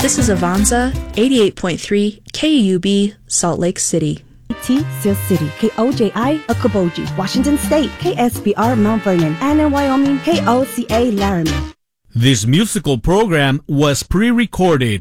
This is Avanza, 88.3 KUB, Salt Lake City. T, Seal City, KOJI, Okoboji, Washington State, KSBR, Mount Vernon, and in Wyoming, KOCA, Laramie. This musical program was pre-recorded